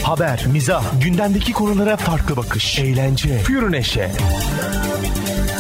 Haber, mizah, gündemdeki konulara farklı bakış, eğlence, pür neşe.